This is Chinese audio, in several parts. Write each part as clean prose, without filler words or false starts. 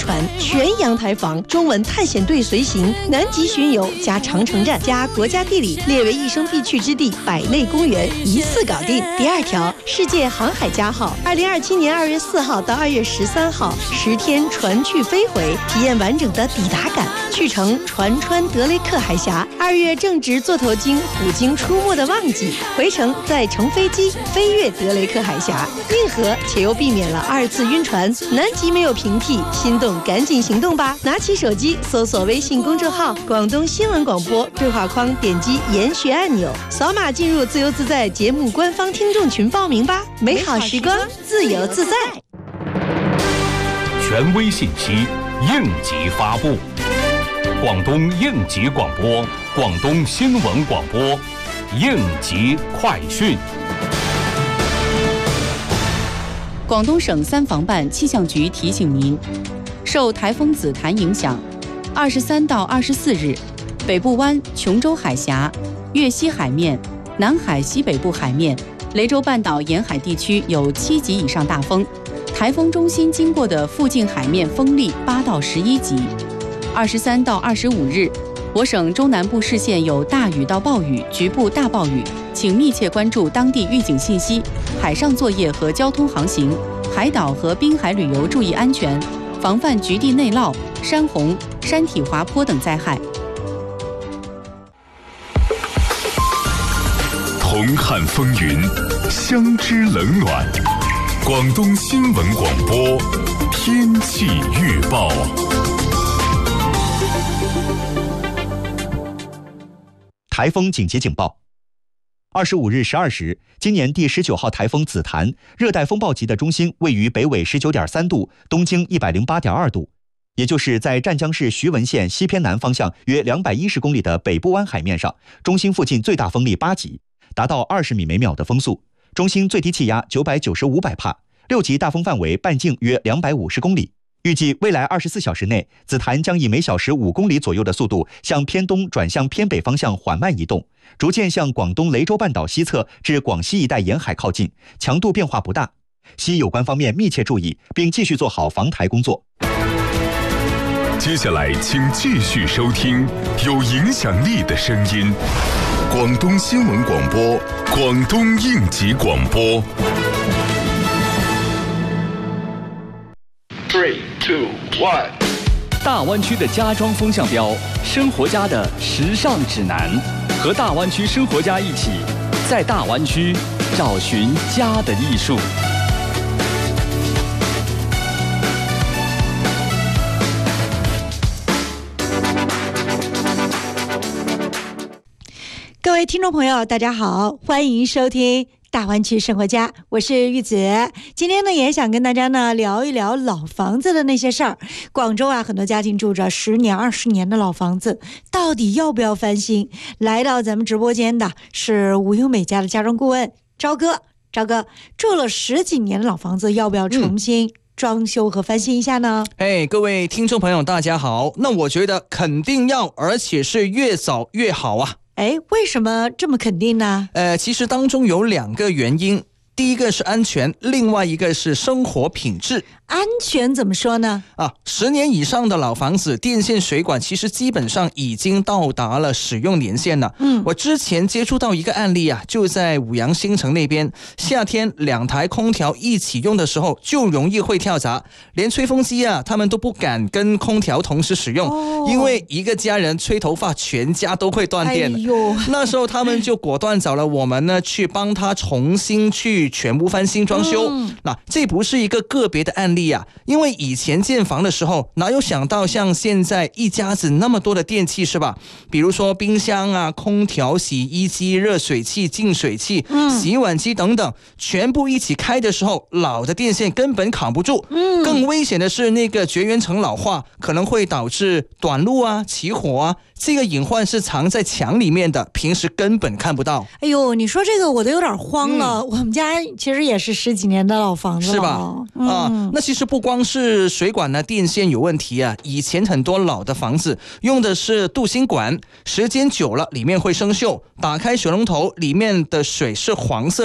船，全阳台房，中文探险队随行，南极巡游加长城站加国家地理列为一生必去之地百类公园，一次搞定。第二条，世界航海家号，2027年2月4号到2月13号，10天船去飞回，体验完整的抵达感。去程船穿德雷克海峡，2月正值座头鲸、虎鲸出没的旺季，回程再乘飞机飞越德雷克海峡，硬核且又避免了2次晕船。南极没有平替，心动赶紧行动吧！拿起手机搜索微信公众号广东新闻广播，对话框点击研学按钮，扫码进入自由自在节目官方听众群报名吧！美好时光自由自在。 权威信息，应急发布。广东应急广播，广东新闻广播，应急快讯。 广东省三防办气象局提醒您，受台风紫檀影响，23到24日，北部湾、琼州海峡、粤西海面、南海西北部海面、雷州半岛沿海地区有7级以上大风，台风中心经过的附近海面风力8到11级。23到25日，我省中南部市县有大雨到暴雨，局部大暴雨，请密切关注当地预警信息，海上作业和交通航行，海岛和滨海旅游注意安全，防范局地内涝、山洪、山体滑坡等灾害。 同看风云，相知冷暖。广东新闻广播天气预报。 台风紧急警报。25日12时，今年第19号台风紫檀热带风暴级的中心位于北纬19.3度，东经108.2度，也就是在湛江市徐闻县西偏南方向约210公里的北部湾海面上，中心附近最大风力8级，达到20米每秒的风速，中心最低气压990-500帕，6级大风范围半径约250公里。预计未来24小时内，紫檀将以每小时5公里左右的速度向偏东转向偏北方向缓慢移动，逐渐向广东雷州半岛西侧至广西一带沿海靠近，强度变化不大，希有关方面密切注意，并继续做好防台工作。 接下来请继续收听有影响力的声音，广东新闻广播，广东应急广播。 3, 2, 1。 大湾区的家装风向标，生活家的时尚指南，和大湾区生活家一起，在大湾区找寻家的艺术。 各位听众朋友，大家好，欢迎收听大湾区生活家，我是玉子。今天呢，也想跟大家呢聊一聊老房子的那些事儿。广州啊，很多家庭住着10年、20年的老房子，到底要不要翻新？来到咱们直播间的是吴优美家的家装顾问赵哥。赵哥，住了10几年的老房子，要不要重新装修和翻新一下呢？ 各位听众朋友，大家好。那我觉得肯定要，而且是越早越好啊。 为什么这么肯定呢？ 其实当中有2个原因，第一个是安全，另外一个是生活品质。 安全怎么说呢 ？10年以上的老房子，电线水管其实基本上已经到达了使用年限了。我之前接触到一个案例啊，就在五羊新城那边，夏天2台空调一起用的时候，就容易会跳闸，连吹风机啊，他们都不敢跟空调同时使用，因为一个家人吹头发，全家都会断电。那时候他们就果断找了我们呢，去帮他重新去全部翻新装修。这不是一个个别的案例。因为以前建房的时候，哪有想到像现在一家子那么多的电器，是吧？比如说冰箱啊、空调、洗衣机、热水器、净水器、洗碗机等等，全部一起开的时候，老的电线根本扛不住。更危险的是那个绝缘层老化，可能会导致短路啊、起火啊，这个隐患是藏在墙里面的，平时根本看不到。 你说这个我都有点慌了。我们家其实也是10几年的老房子了， 是吧？那其实不光是水管呢、电线有问题啊，以前很多老的房子用的是镀锌管，时间久了里面会生锈，打开水龙头里面的水是黄色的，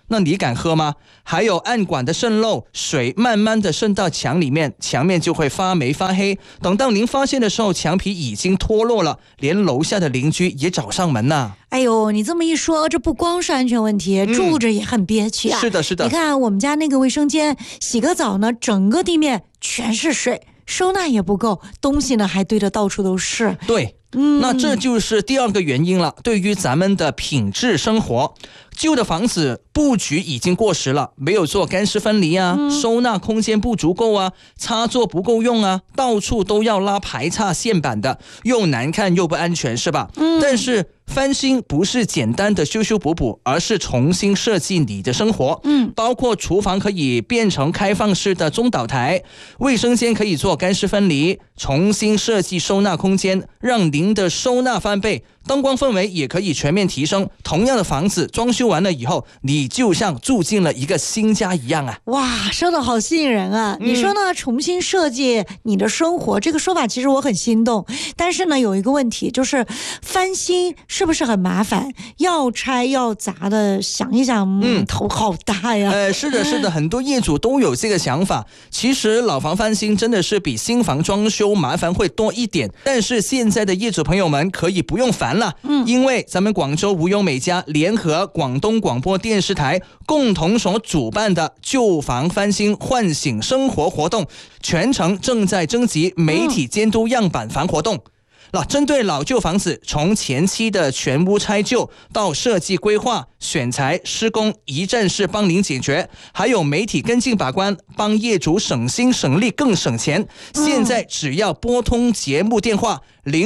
那你敢喝吗？还有暗管的渗漏，水慢慢的渗到墙里面，墙面就会发霉发黑，等到您发现的时候，墙皮已经脱落了，连楼下的邻居也找上门呐。 哎呦，你这么一说，这不光是安全问题，住着也很憋屈啊。 是的，是的。 你看我们家那个卫生间，洗个澡呢，整个地面全是水，收纳也不够，东西呢还堆得到处都是。 对。那这就是第二个原因了。对于咱们的品质生活，旧的房子布局已经过时了，没有做干湿分离啊，收纳空间不足够啊，插座不够用啊，到处都要拉排插线板的，又难看又不安全，是吧？但是翻新不是简单的修修补补，而是重新设计你的生活。包括厨房可以变成开放式的中岛台，卫生间可以做干湿分离，重新设计收纳空间，让您的收纳翻倍，灯光氛围也可以全面提升。同样的房子装修完了以后，你就像住进了一个新家一样啊！ 哇，说的好吸引人啊！你说呢？重新设计你的生活，这个说法其实我很心动。但是呢，有一个问题，就是翻新是不是很麻烦？要拆要砸的，想一想，头好大呀！ 是的，是的，很多业主都有这个想法。其实老房翻新真的是比新房装修麻烦会多一点，但是现在的业主朋友们可以不用烦了，因为咱们广州无忧美家联合广东广播电视台共同所主办的旧房翻新唤醒生活活动，全程正在征集媒体监督样板房活动。针对老旧房子，从前期的全屋拆旧到设计规划、选材、施工，一站式帮您解决，还有媒体跟进把关，帮业主省心省力更省钱。现在只要拨通节目电话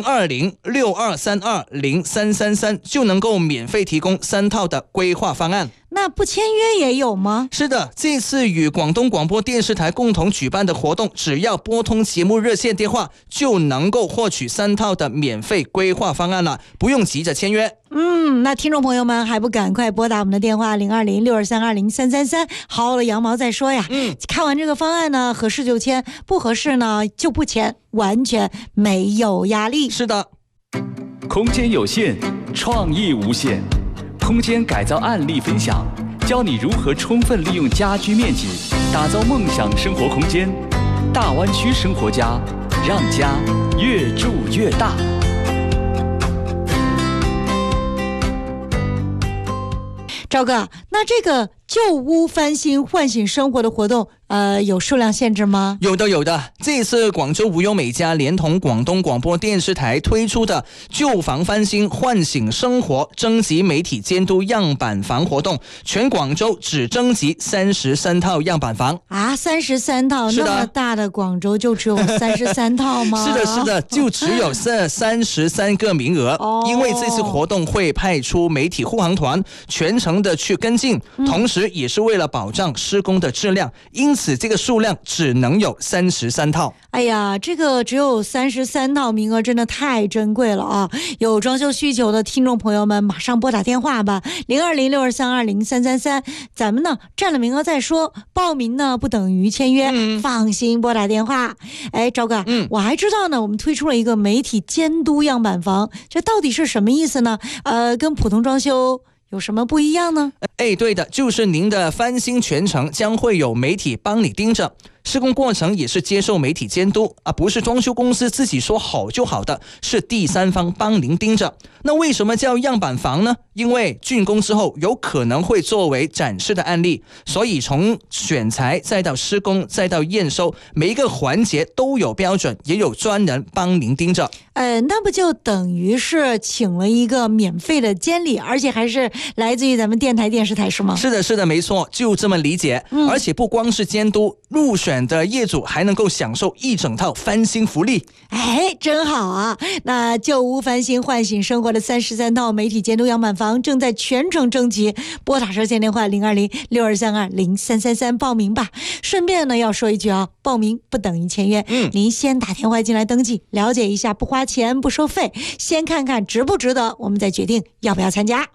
020-6232-0333，就能够免费提供3套的规划方案。 那不签约也有吗？ 是的，这次与广东广播电视台共同举办的活动，只要拨通节目热线电话，就能够获取3套的免费规划方案了，不用急着签约。 那听众朋友们还不赶快拨打我们的电话020-6232-0333，好好的羊毛再说呀。看完这个方案呢，合适就签，不合适呢就不签，完全没有压力。 是的， 空间有限，创意无限。空间改造案例分享，教你如何充分利用家居面积，打造梦想生活空间。大湾区生活家，让家越住越大。 赵哥，那这个旧屋翻新唤醒生活的活动，有数量限制吗？ 有的。这次广州无忧美家连同广东广播电视台推出的旧房翻新唤醒生活征集媒体监督样板房活动，全广州只征集33套样板房啊！33套，那么大的广州就只有33套吗？ 是的，就只有这33个名额。因为这次活动会派出媒体护航团全程的去跟进，同时也是为了保障施工的质量，因此这个数量只能有33套。 哎呀，这个只有33套名额真的太珍贵了啊！有装修需求的听众朋友们马上拨打电话吧，020-6232-0333，咱们呢占了名额再说，报名呢不等于签约，放心拨打电话。哎，赵哥，我还知道呢，我们推出了一个媒体监督样板房，这到底是什么意思呢？跟普通装修有什么不一样呢？ 对的，就是您的翻新全程将会有媒体帮你盯着，施工过程也是接受媒体监督啊，不是装修公司自己说好就好的，是第三方帮您盯着。那为什么叫样板房呢？因为竣工之后有可能会作为展示的案例，所以从选材再到施工再到验收，每一个环节都有标准，也有专人帮您盯着。 那不就等于是请了一个免费的监理，而且还是来自于咱们电台电视台，是吗？ 是的，没错，就这么理解。而且不光是监督，入选的业主还能够享受一整套翻新福利。 真好啊！那旧屋翻新唤醒生活的33套媒体监督样板房正在全程征集，拨打热线电话020-6232-0333报名吧。顺便呢要说一句啊，报名不等于签约，您先打电话进来登记，了解一下，不花钱不收费，先看看值不值得，我们再决定要不要参加。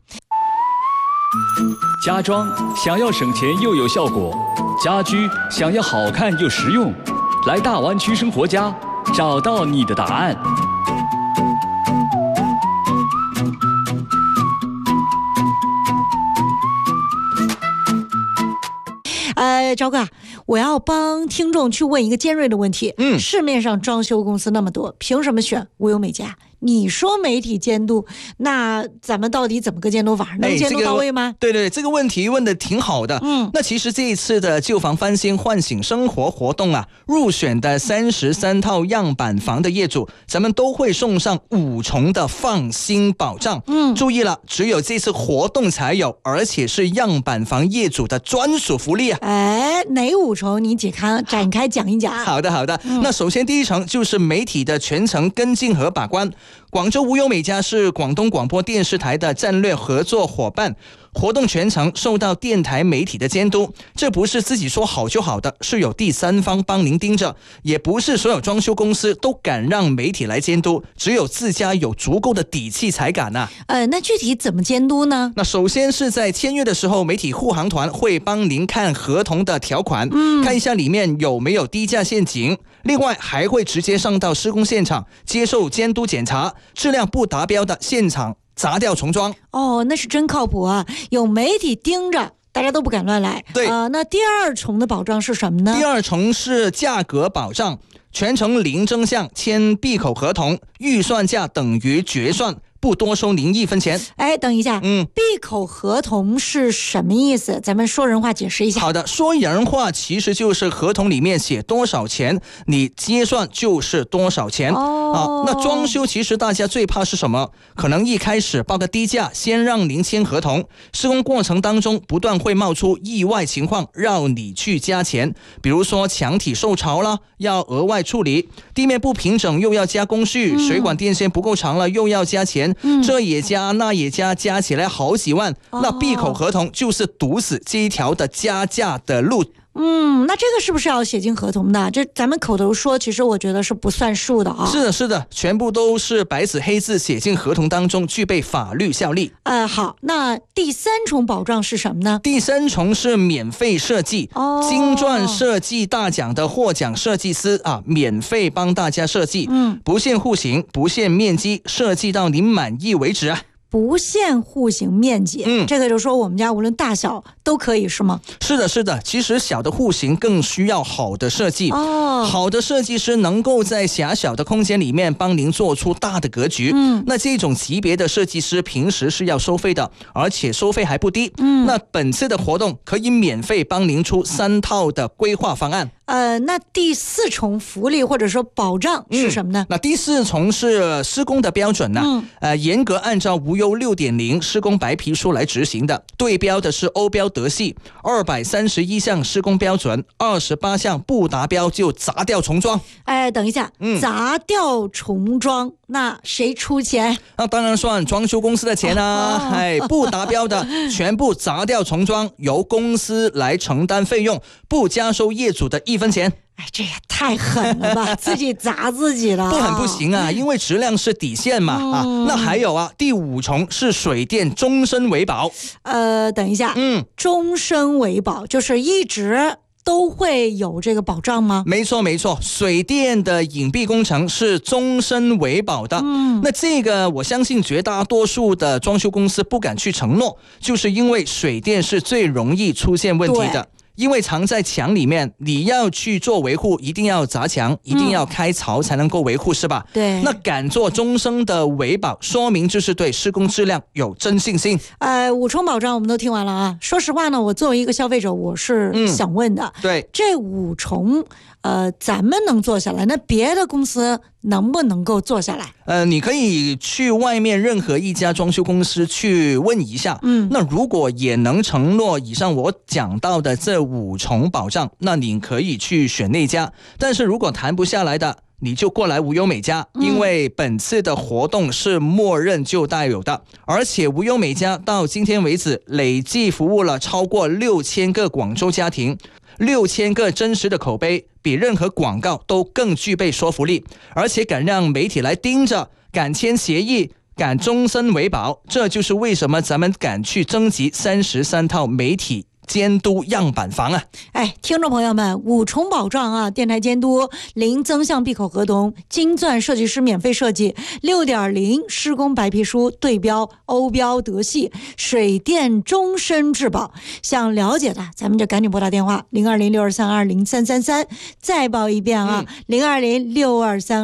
家装想要省钱又有效果，家居想要好看又实用，来大湾区生活家，找到你的答案。 赵哥，我要帮听众去问一个尖锐的问题。市面上装修公司那么多，凭什么选无忧美家？你说媒体监督，那咱们到底怎么个监督法？能监督到位吗？ 对，这个问题问得挺好的。那其实这一次的旧房翻新唤醒生活活动啊，入选的33套样板房的业主，咱们都会送上5重的放心保障。注意了，只有这次活动才有，而且是样板房业主的专属福利啊！ 哪5重？你展开讲一讲。 好的。那首先第一层就是媒体的全程跟进和把关。广州无忧美家是广东广播电视台的战略合作伙伴，活动全程受到电台媒体的监督，这不是自己说好就好的，是有第三方帮您盯着，也不是所有装修公司都敢让媒体来监督，只有自家有足够的底气才敢啊。 那具体怎么监督呢？ 那首先是在签约的时候，媒体护航团会帮您看合同的条款，看一下里面有没有低价陷阱，另外还会直接上到施工现场接受监督检查，质量不达标的现场砸掉重装。 那是真靠谱啊！有媒体盯着，大家都不敢乱来。 对那第2重的保障是什么呢？ 第2重是价格保障，全程零争项，签闭口合同，预算价等于决算，不多收您1分钱。 等一下，闭口合同是什么意思？咱们说人话解释一下。 好的，说人话其实就是合同里面写多少钱，你结算就是多少钱。那装修其实大家最怕是什么？可能一开始报个低价，先让您签合同，施工过程当中不断会冒出意外情况，让你去加钱。比如说墙体受潮了，要额外处理；地面不平整又要加工序；水管电线不够长了又要加钱。这也加那也加，加起来好几万。那闭口合同就是堵死这一条的加价的路。 那这个是不是要写进合同的？这咱们口头说，其实我觉得是不算数的啊。 是的，全部都是白纸黑字写进合同当中，具备法律效力。 好，那第3重保障是什么呢？ 第3重是免费设计，金钻设计大奖的获奖设计师免费帮大家设计，不限户型，不限面积，设计到您满意为止啊。 不限户型面积，这个就说我们家无论大小都可以是吗？ 是的，其实小的户型更需要好的设计。好的设计师能够在狭小的空间里面帮您做出大的格局。那这种级别的设计师平时是要收费的，而且收费还不低。那本次的活动可以免费帮您出3套的规划方案。 那第4重福利或者说保障是什么呢？ 那第4重是施工的标准严格按照无忧 6.0 施工白皮书来执行的，对标的是欧标德系231项施工标准，28项不达标就砸掉重装。 等一下，砸掉重装，那谁出钱？ 那当然算装修公司的钱啊。不达标的全部砸掉重装，由公司来承担费用，不加收业主的1分钱。 这也太狠了吧！自己砸自己了。 不狠不行啊，因为质量是底线嘛。那还有第5重是水电终身维保。 等一下，终身维保就是一直都会有这个保障吗？ 没错，水电的隐蔽工程是终身维保的。那这个我相信绝大多数的装修公司不敢去承诺，就是因为水电是最容易出现问题的。因为藏在墙里面，你要去做维护，一定要砸墙，一定要开槽才能够维护，是吧？ 对。 那敢做终身的维保，说明就是对施工质量有真信心。 5重保障我们都听完了啊。说实话呢，我作为一个消费者，我是想问的， 对， 这5重，咱们能做下来，那别的公司能不能够做下来？ 你可以去外面任何一家装修公司去问一下。那如果也能承诺以上我讲到的这5重保障，那你可以去选那家。但是如果谈不下来的，你就过来无忧美家，因为本次的活动是默认就带有的，而且无忧美家到今天为止累计服务了超过6000个广州家庭，6000个真实的口碑，比任何广告都更具备说服力，而且敢让媒体来盯着，敢签协议，敢终身维保。这就是为什么咱们敢去征集33套媒体监督样板房啊。 哎，听众朋友们，5重保障啊，电台监督，零增项闭口合同，金钻设计师免费设计，6.0施工白皮书，对标欧标德系，水电终身质保。想了解的咱们就赶紧拨打电话0206232033，再报一遍啊，020623